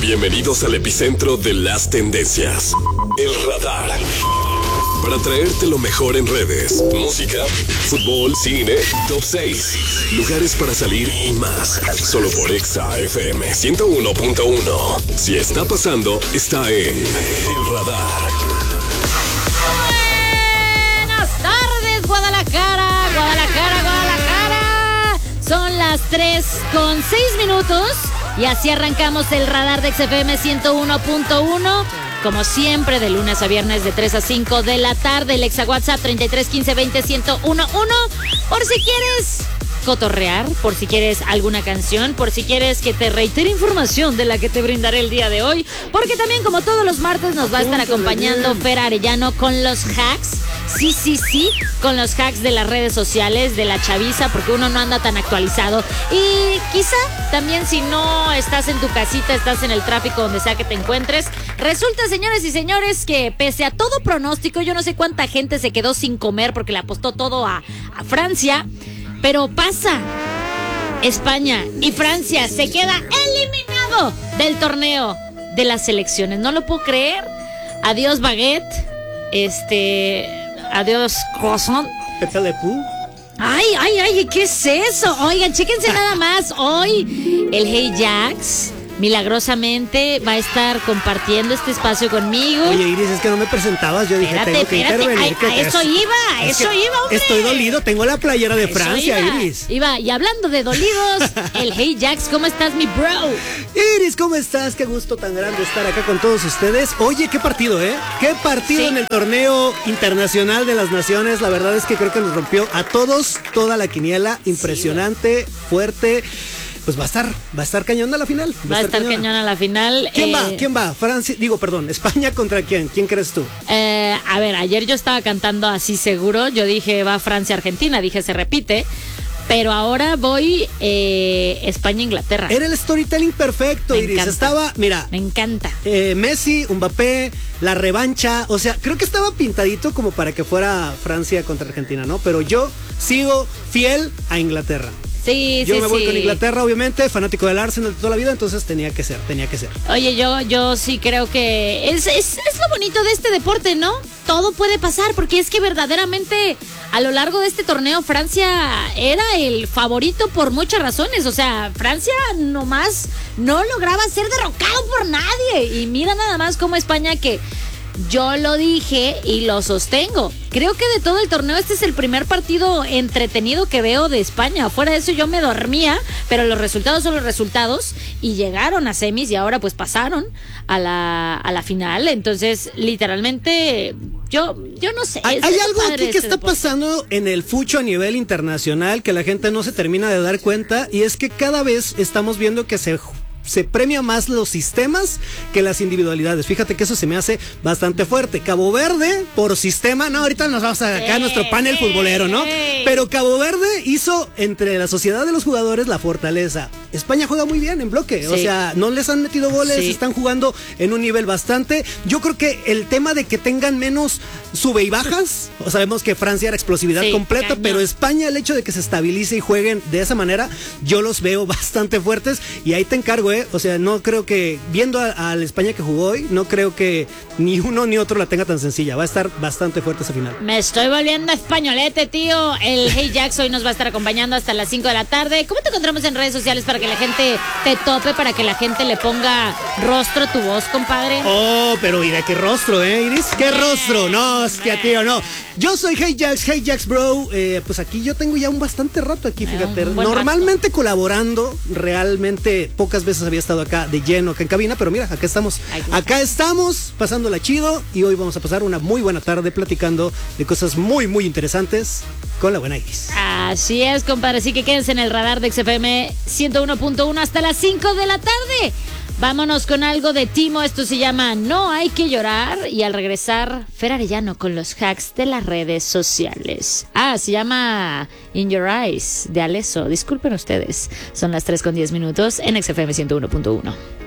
Bienvenidos al epicentro de las tendencias. El Radar. Para traerte lo mejor en redes, música, fútbol, cine, top 6, lugares para salir y más. Solo por Exa FM 101.1. Si está pasando, está en El Radar. Buenas tardes, Guadalajara. Son las 3:06 y así arrancamos el Radar de XFM 101.1. Como siempre, de lunes a viernes de 3 a 5 de la tarde. El Exa WhatsApp 33 15 20 1011. Por si quieres cotorrear, por si quieres alguna canción, por si quieres que te reitere información de la que te brindaré el día de hoy. Porque también, como todos los martes, nos va a estar acompañando Fer Arellano con los hacks. Sí, con los hacks de las redes sociales, de la chaviza, porque uno no anda tan actualizado. Y quizá también, si no estás en tu casita, estás en el tráfico, donde sea que te encuentres. Resulta, señores y señores, que pese a todo pronóstico, yo no sé cuánta gente se quedó sin comer porque le apostó todo a Francia, pero pasa España y Francia se queda eliminado del torneo de las selecciones. No lo puedo creer. Adiós baguette. Adiós croissant. Pepe Le Pew. Ay, ¿qué es eso? Oigan, chéquense nada más. Hoy el Hey Jax milagrosamente va a estar compartiendo este espacio conmigo. Oye, Iris, es que no me presentabas. Yo dije, tengo que intervenir. Eso iba, hombre. Estoy dolido, tengo la playera de Francia, Iris. Y hablando de dolidos, el Hey Jax, ¿cómo estás, mi bro? Iris, ¿cómo estás? Qué gusto tan grande estar acá con todos ustedes. Oye, qué partido, ¿eh? Qué partido en el torneo internacional de las naciones. La verdad es que creo que nos rompió a todos toda la quiniela. Impresionante, fuerte. Pues va a estar cañón a la final. Va a estar cañón a la final. ¿Quién va? España contra quién. ¿Quién crees tú? A ver, ayer yo estaba cantando así seguro. Yo dije, va Francia-Argentina. Dije, se repite. Pero ahora voy España-Inglaterra. Era el storytelling perfecto, Iris. Me encanta. Messi, Mbappé, la revancha. O sea, creo que estaba pintadito como para que fuera Francia contra Argentina, ¿no? Pero yo sigo fiel a Inglaterra. Yo me voy con Inglaterra, obviamente, fanático del Arsenal de toda la vida, entonces tenía que ser. Oye, yo sí creo que es lo bonito de este deporte, ¿no? Todo puede pasar, porque es que verdaderamente a lo largo de este torneo Francia era el favorito por muchas razones. O sea, Francia nomás no lograba ser derrocado por nadie. Y mira nada más cómo España, que yo lo dije y lo sostengo, creo que de todo el torneo este es el primer partido entretenido que veo de España. Fuera de eso yo me dormía, pero los resultados son los resultados y llegaron a semis y ahora pues pasaron a la final. Entonces literalmente yo no sé. Hay algo aquí que está pasando en el fucho a nivel internacional que la gente no se termina de dar cuenta, y es que cada vez estamos viendo que se premia más los sistemas que las individualidades. Fíjate que eso se me hace bastante fuerte. Cabo Verde, por sistema, no, ahorita nos vamos a acá a nuestro panel futbolero, ¿no? Pero Cabo Verde hizo entre la sociedad de los jugadores la fortaleza. España juega muy bien en bloque, o sea, no les han metido goles, están jugando en un nivel bastante. Yo creo que el tema de que tengan menos sube y bajas, sabemos que Francia era explosividad completa, cañón. Pero España, el hecho de que se estabilice y jueguen de esa manera, yo los veo bastante fuertes, y ahí te encargo, o sea, no creo que, viendo a la España que jugó hoy, no creo que ni uno ni otro la tenga tan sencilla. Va a estar bastante fuerte esa final. Me estoy volviendo españolete, tío. El Hey Jax hoy nos va a estar acompañando hasta las 5 de la tarde. ¿Cómo te encontramos en redes sociales para que la gente te tope, para que la gente le ponga rostro a tu voz, compadre? Oh, pero mira qué rostro, Iris. ¿Qué rostro? No, hostia, tío, no. Yo soy Hey Jax, bro. Pues aquí yo tengo ya un bastante rato aquí, fíjate. Normalmente colaborando, realmente pocas veces había estado acá de lleno, acá en cabina, pero mira, acá estamos. Acá estamos, pasándola chido, y hoy vamos a pasar una muy buena tarde platicando de cosas muy, muy interesantes con la buena Iris. Así es, compadre. Así que quédense en el Radar de XFM 101.1 hasta las 5 de la tarde. Vámonos con algo de Timo. Esto se llama No Hay Que Llorar. Y al regresar, Fer Arellano con los hacks de las redes sociales. Se llama In Your Eyes de Alesso. Disculpen ustedes. Son las 3:10 en XFM 101.1.